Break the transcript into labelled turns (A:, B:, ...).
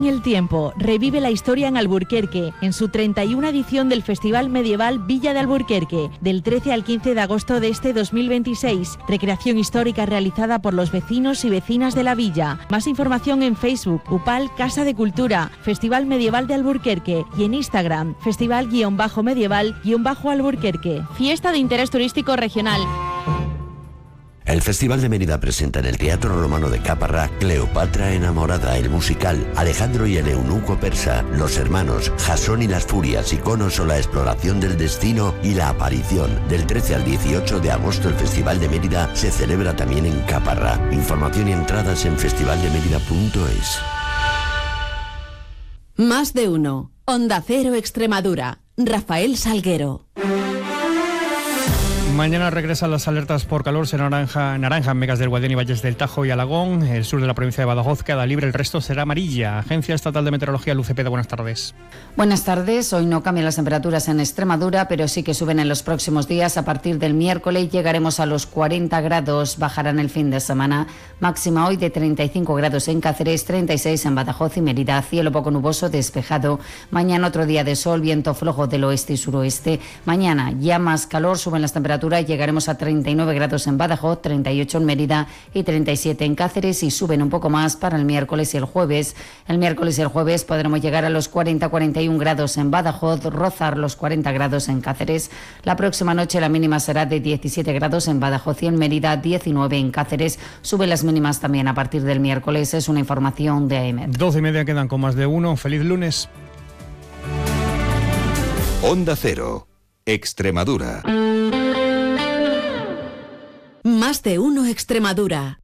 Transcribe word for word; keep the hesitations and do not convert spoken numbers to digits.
A: El tiempo revive la historia en Alburquerque, en su treinta y una edición del Festival Medieval Villa de Alburquerque, del trece al quince de agosto de este dos mil veintiséis. Recreación histórica realizada por los vecinos y vecinas de la villa. Más información en Facebook, UPAL Casa de Cultura, Festival Medieval de Alburquerque, y en Instagram, Festival-Medieval-Alburquerque. Fiesta de interés turístico regional.
B: El Festival de Mérida presenta en el Teatro Romano de Caparrá Cleopatra enamorada, el musical, Alejandro y el eunuco persa, Los hermanos, Jasón y las furias, Iconos o la exploración del destino y la aparición. Del trece al dieciocho de agosto el Festival de Mérida se celebra también en Caparrá. Información y entradas en festival de mérida punto es.
C: Más de uno. Onda Cero Extremadura. Rafael Salguero.
D: Mañana regresan las alertas por calor, será naranja, naranja en Megas del Guadiana y Valles del Tajo y Alagón. El sur de la provincia de Badajoz queda libre, el resto será amarilla. Agencia Estatal de Meteorología, Luz Cepeda, buenas tardes.
E: Buenas tardes. Hoy no cambian las temperaturas en Extremadura, pero sí que suben en los próximos días. A partir del miércoles llegaremos a los cuarenta grados, bajarán el fin de semana. Máxima hoy de treinta y cinco grados en Cáceres, treinta y seis en Badajoz y Mérida. Cielo poco nuboso, despejado. Mañana otro día de sol, viento flojo del oeste y suroeste. Mañana ya más calor, suben las temperaturas. Llegaremos a treinta y nueve grados en Badajoz, treinta y ocho en Mérida y treinta y siete en Cáceres, y suben un poco más para el miércoles y el jueves. El miércoles y el jueves podremos llegar a los cuarenta a cuarenta y uno grados en Badajoz, rozar los cuarenta grados en Cáceres. La próxima noche la mínima será de diecisiete grados en Badajoz y en Mérida, diecinueve en Cáceres. Suben las mínimas también a partir del miércoles. Es una información de A E M E T.
D: doce y media quedan con más de uno. Feliz lunes.
F: Onda Cero, Extremadura.
C: Más de uno Extremadura.